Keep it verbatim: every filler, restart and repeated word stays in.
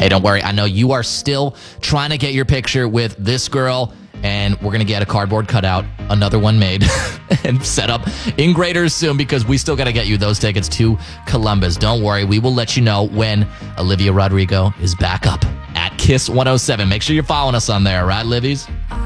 Hey, don't worry. I know you are still trying to get your picture with this girl, and we're going to get a cardboard cutout, another one made, and set up in Graders soon because we still got to get you those tickets to Columbus. Don't worry. We will let you know when Olivia Rodrigo is back up at Kiss one oh seven. Make sure you're following us on there, right, Livies?